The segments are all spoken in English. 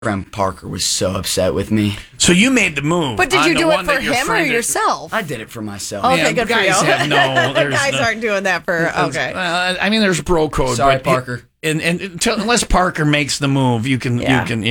Friend Parker was so upset with me. So you made the move. But did you do it for him or yourself? I did it for myself. Okay, good for you. Guys have guys aren't doing that for, okay. I mean, there's bro code. Sorry, but Parker. Unless Parker makes the move, you can.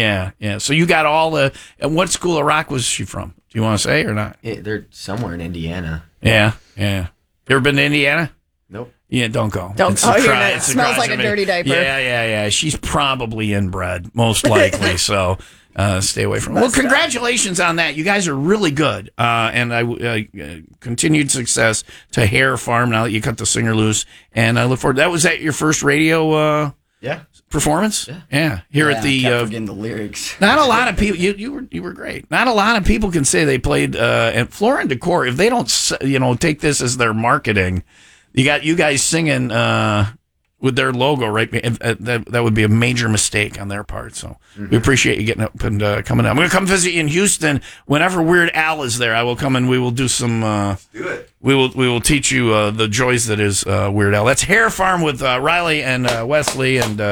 So you got all the. And what school of rock was she from? Do you want to say or not? They're somewhere in Indiana. Yeah. You ever been to Indiana? Nope. Yeah, don't go. It smells like a dirty diaper. Yeah. She's probably inbred, most likely. So stay away from it. Well, congratulations on that. You guys are really good. And I continued success to Hare Farm now that you cut the singer loose. And I look forward. Was that your first radio performance? Yeah. Here at the. I forgetting the lyrics. Not a lot of people. You were great. Not a lot of people can say they played at Floor & Decor. If they don't, take this as their marketing. You got you guys singing with their logo, right? That would be a major mistake on their part. So we appreciate you getting up and coming up. I'm going to come visit you in Houston whenever Weird Al is there. I will come and we will do some. Do it. We will teach you the joys that is Weird Al. That's Hare Farm with Riley and Wesley and.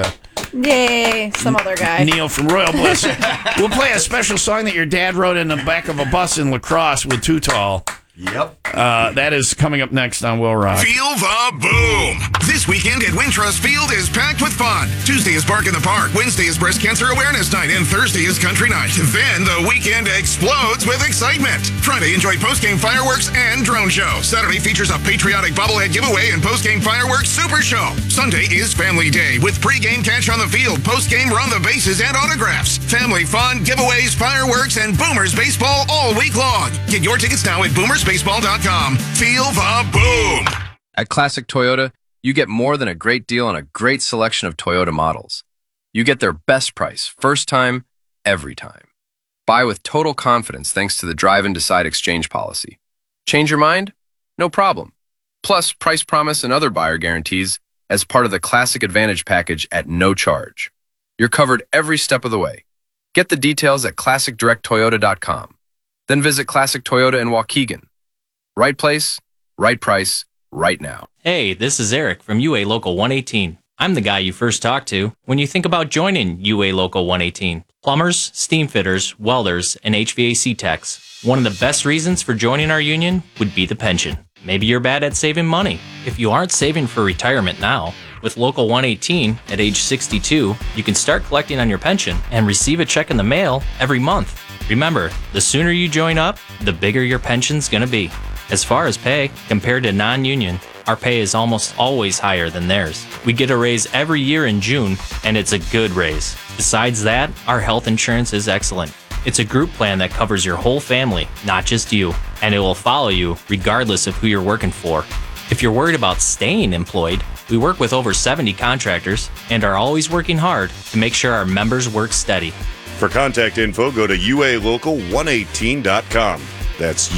Yay, some other guy. Neil from Royal Bliss. We'll play a special song that your dad wrote in the back of a bus in La Crosse with Too Tall. Yep. That is coming up next on Will Rock. Feel the boom. This weekend at Wintrust Field is packed with fun. Tuesday is Bark in the Park. Wednesday is Breast Cancer Awareness Night. And Thursday is Country Night. Then the weekend explodes with excitement. Friday, enjoy post-game fireworks and drone show. Saturday features a patriotic bobblehead giveaway and post-game fireworks super show. Sunday is Family Day with pre-game catch on the field, post-game run the bases and autographs. Family fun, giveaways, fireworks, and Boomers baseball all week long. Get your tickets now at boomersbaseball.com. Feel the boom. At Classic Toyota, you get more than a great deal on a great selection of Toyota models. You get their best price, first time, every time. Buy with total confidence thanks to the Drive and Decide exchange policy. Change your mind? No problem. Plus, price promise and other buyer guarantees as part of the Classic Advantage package at no charge. You're covered every step of the way. Get the details at ClassicDirectToyota.com. Then visit Classic Toyota in Waukegan. Right place, right price, right now. Hey, this is Eric from UA Local 118. I'm the guy you first talked to when you think about joining UA Local 118. Plumbers, steam fitters, welders, and HVAC techs. One of the best reasons for joining our union would be the pension. Maybe you're bad at saving money. If you aren't saving for retirement now, with Local 118 at age 62, you can start collecting on your pension and receive a check in the mail every month. Remember, the sooner you join up, the bigger your pension's going to be. As far as pay, compared to non-union, our pay is almost always higher than theirs. We get a raise every year in June, and it's a good raise. Besides that, our health insurance is excellent. It's a group plan that covers your whole family, not just you, and it will follow you regardless of who you're working for. If you're worried about staying employed, we work with over 70 contractors and are always working hard to make sure our members work steady. For contact info, go to ualocal118.com. That's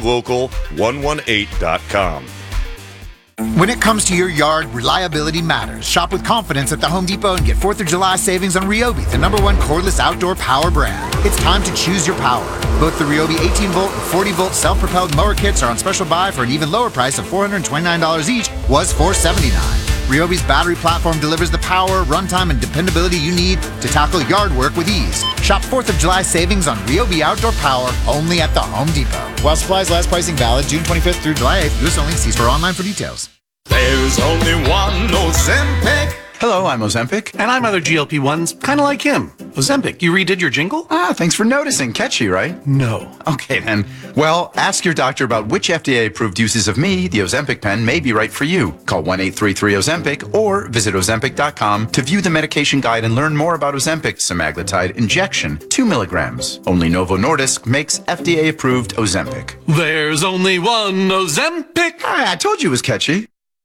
ualocal118.com. When it comes to your yard, reliability matters. Shop with confidence at the Home Depot and get 4th of July savings on Ryobi, the #1 cordless outdoor power brand. It's time to choose your power. Both the Ryobi 18-volt and 40-volt self-propelled mower kits are on special buy for an even lower price of $429 each, was $479. Ryobi's battery platform delivers the power, runtime, and dependability you need to tackle yard work with ease. Shop 4th of July savings on Ryobi outdoor power only at the Home Depot. While supplies last, pricing valid June 25th through July 8th. US only. See store online for details. There's only one Ozempic. Hello, I'm Ozempic, and I'm other GLP-1s, kind of like him. Ozempic, you redid your jingle? Thanks for noticing. Catchy, right? No. Okay, then. Well, ask your doctor about which FDA-approved uses of me, the Ozempic pen, may be right for you. Call 1-833-OZEMPIC or visit Ozempic.com to view the medication guide and learn more about Ozempic semaglutide injection, 2 milligrams. Only Novo Nordisk makes FDA-approved Ozempic. There's only one Ozempic. I told you it was catchy.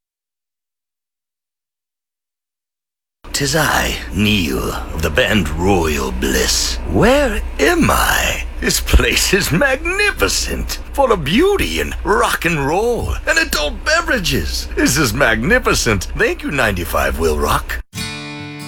'Tis I, Neil, of the band Royal Bliss. Where am I? This place is magnificent, full of beauty and rock and roll and adult beverages. This is magnificent. Thank you, 95 Will Rock.